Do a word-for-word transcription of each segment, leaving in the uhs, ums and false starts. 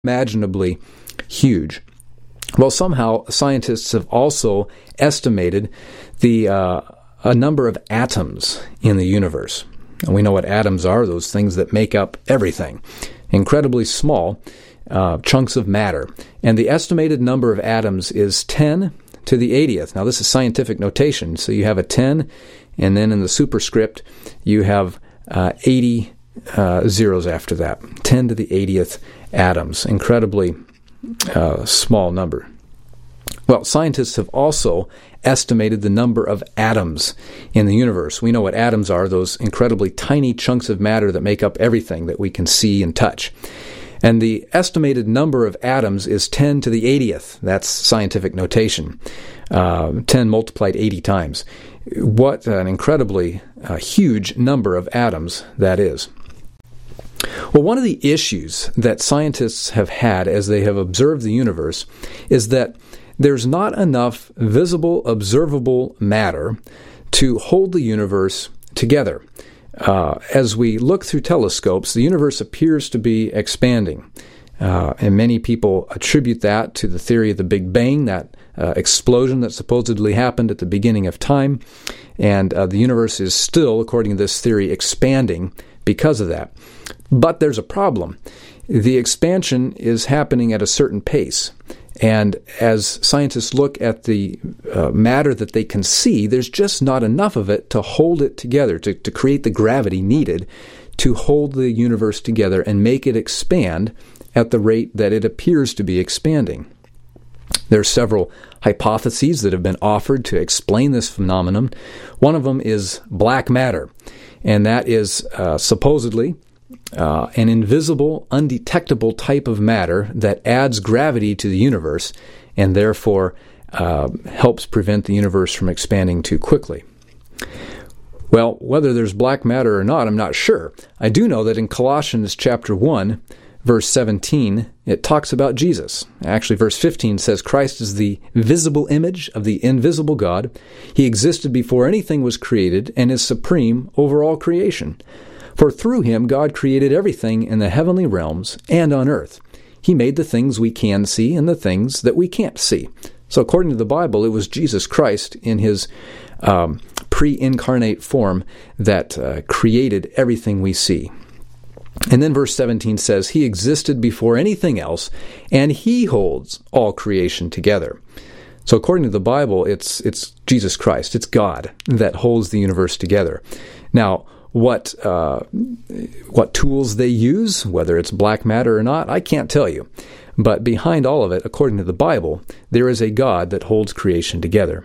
unimaginably huge. Well, somehow scientists have also estimated the uh, a number of atoms in the universe. And we know what atoms are, those things that make up everything. Incredibly small uh, chunks of matter. And the estimated number of atoms is ten to the eightieth. Now, this is scientific notation. So you have a ten, and then in the superscript, you have uh, eighty uh, zeros after that. ten to the eightieth atoms. Incredibly uh, small number. Well, scientists have also estimated the number of atoms in the universe. We know what atoms are, those incredibly tiny chunks of matter that make up everything that we can see and touch. And the estimated number of atoms is ten to the eightieth. That's scientific notation. Uh, ten multiplied eighty times. What an incredibly uh, huge number of atoms that is. Well, one of the issues that scientists have had as they have observed the universe is that there's not enough visible, observable matter to hold the universe together. Uh, as we look through telescopes, the universe appears to be expanding. Uh, and many people attribute that to the theory of the Big Bang, that uh, explosion that supposedly happened at the beginning of time. And uh, the universe is still, according to this theory, expanding because of that. But there's a problem. The expansion is happening at a certain pace. And as scientists look at the uh, matter that they can see, there's just not enough of it to hold it together, to, to create the gravity needed to hold the universe together and make it expand at the rate that it appears to be expanding. There are several hypotheses that have been offered to explain this phenomenon. One of them is black matter, and that is uh, supposedly Uh, an invisible, undetectable type of matter that adds gravity to the universe and therefore uh, helps prevent the universe from expanding too quickly. Well, whether there's black matter or not, I'm not sure. I do know that in Colossians chapter one, verse seventeen, it talks about Jesus. Actually, verse fifteen says, Christ is the visible image of the invisible God. He existed before anything was created and is supreme over all creation. For through him God created everything in the heavenly realms and on earth. He made the things we can see and the things that we can't see. So according to the Bible, it was Jesus Christ in his um, pre-incarnate form that uh, created everything we see. And then verse seventeen says, He existed before anything else, and He holds all creation together. So according to the Bible, it's it's Jesus Christ, it's God that holds the universe together. Now, What uh, what tools they use, whether it's black matter or not, I can't tell you. But behind all of it, according to the Bible, there is a God that holds creation together.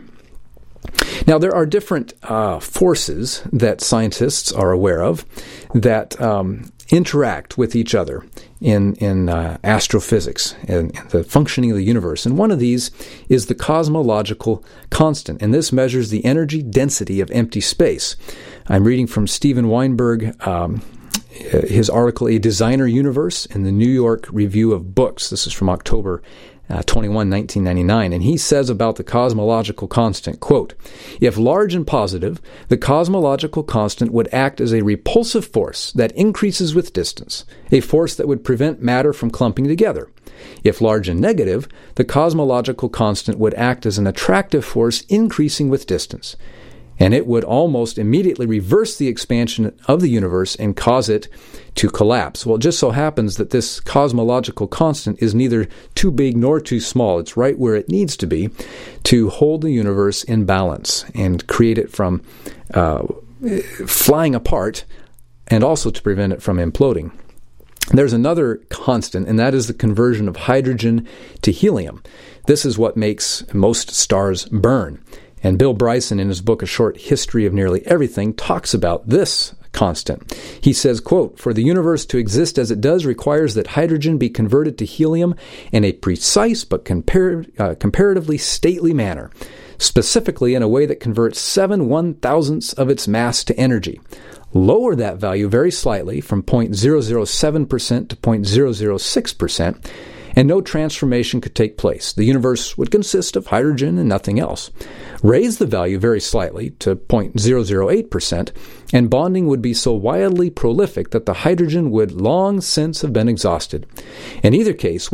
Now, there are different uh, forces that scientists are aware of that um, interact with each other in, in uh, astrophysics and the functioning of the universe. And one of these is the cosmological constant, and this measures the energy density of empty space. I'm reading from Steven Weinberg, um, his article, A Designer Universe, in the New York Review of Books. This is from October uh, twenty-first, nineteen ninety-nine. And he says about the cosmological constant, quote, If large and positive, the cosmological constant would act as a repulsive force that increases with distance, a force that would prevent matter from clumping together. If large and negative, the cosmological constant would act as an attractive force increasing with distance, and it would almost immediately reverse the expansion of the universe and cause it to collapse. Well, it just so happens that this cosmological constant is neither too big nor too small. It's right where it needs to be to hold the universe in balance and create it from uh, flying apart and also to prevent it from imploding. There's another constant, and that is the conversion of hydrogen to helium. This is what makes most stars burn. And Bill Bryson, in his book, A Short History of Nearly Everything, talks about this constant. He says, quote, For the universe to exist as it does requires that hydrogen be converted to helium in a precise but compar- uh, comparatively stately manner, specifically in a way that converts seven one-thousandths of its mass to energy. Lower that value very slightly from zero point zero zero seven percent to zero point zero zero six percent, and no transformation could take place. The universe would consist of hydrogen and nothing else. Raise the value very slightly to zero point zero zero eight percent, and bonding would be so wildly prolific that the hydrogen would long since have been exhausted. In either case,